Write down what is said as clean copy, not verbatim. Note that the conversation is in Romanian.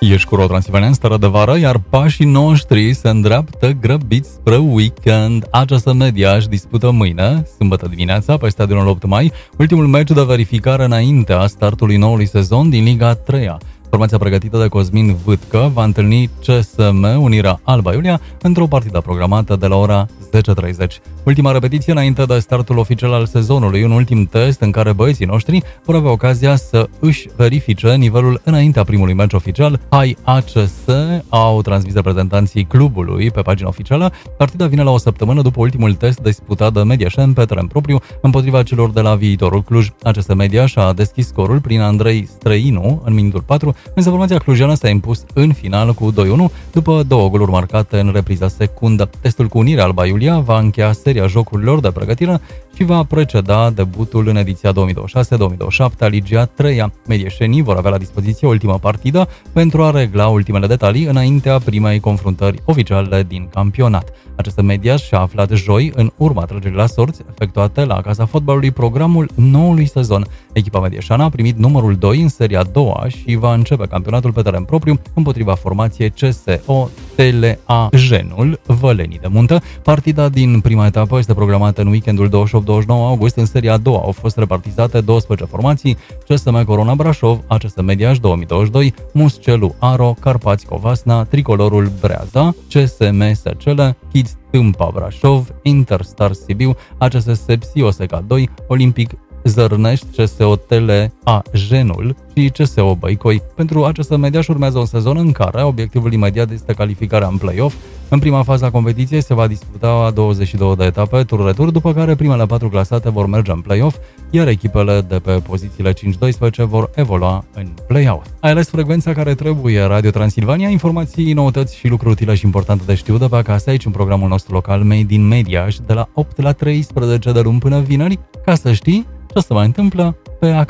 Ești cu Ro Transilvania în stare de vară, iar pașii noștri se îndreaptă grăbiți spre weekend. Această Media își dispută mâine, sâmbătă dimineața, pe stadionul 8 mai, ultimul meci de verificare înaintea startului noului sezon din Liga 3-a. Formația pregătită de Cosmin Vâtcă va întâlni CSM Unirea Alba Iulia într-o partidă programată de la ora 10:30. Ultima repetiție înainte de startul oficial al sezonului, un ultim test în care băieții noștri vor avea ocazia să își verifice nivelul înaintea primului meci oficial. Hai ACS au transmis reprezentanții clubului pe pagina oficială. Partida vine la o săptămână după ultimul test disputat de Mediașen pe teren propriu împotriva celor de la Viitorul Cluj. ACS Media și-a deschis scorul prin Andrei Străinu în minutul 4, însă formația clujeană s-a impus în final cu 2-1 după două goluri marcate în repriza secundă. Testul cu Unirea Alba Iulia va încheia seria jocurilor de pregătire și va preceda debutul în ediția 2026-2027 a Ligia 3-a. Medieșenii vor avea la dispoziție ultima partidă pentru a regla ultimele detalii înaintea primei confruntări oficiale din campionat. Această Media și-a aflat joi, în urma tragerii la sorți efectuate la Casa Fotbalului, programul noului sezon. Echipa medieșană a primit numărul 2 în seria 2 și va începe campionatul pe teren propriu împotriva formației CSO Telea Genul Vălenii de Muntă. Partida din prima etapă este programată în weekendul 28-29 august. În seria a doua au fost repartizate 12 formații: CSM Corona Brașov, ACS Mediaș 2022, Muscelu Aro, Carpați Covasna, Tricolorul Breaza, CSM Secele, Kids Tâmpa Brașov, Interstar Sibiu, ACS Sepsi Oseca 2, Olimpic Zărnești, CSO Telea Genul și CSO Băicoi. Pentru ACS Mediaș urmează un sezon în care obiectivul imediat este calificarea în play-off. În prima fază a competiției se va disputa 22 de etape, tur-retur, după care primele 4 clasate vor merge în play-off, iar echipele de pe pozițiile 5-12 vor evolua în play-out. Ai ales frecvența care trebuie, Radio Transilvania, informații, noutăți și lucruri utile și importante de știut de pe acasă, aici în programul nostru local Made in Media, și de la 8 la 13 de luni până vineri, ca să știi ce se mai întâmplă pe acasă.